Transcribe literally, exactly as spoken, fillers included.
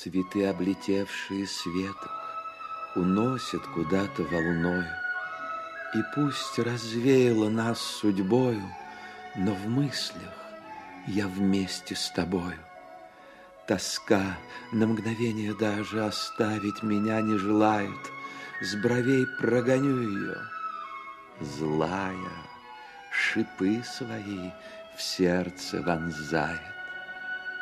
Цветы, облетевшие с веток, уносят куда-то волною. И пусть развеяла нас судьбою, но в мыслях я вместе с тобою. Тоска на мгновение даже оставить меня не желает. С бровей прогоню ее. Злая шипы свои в сердце вонзает.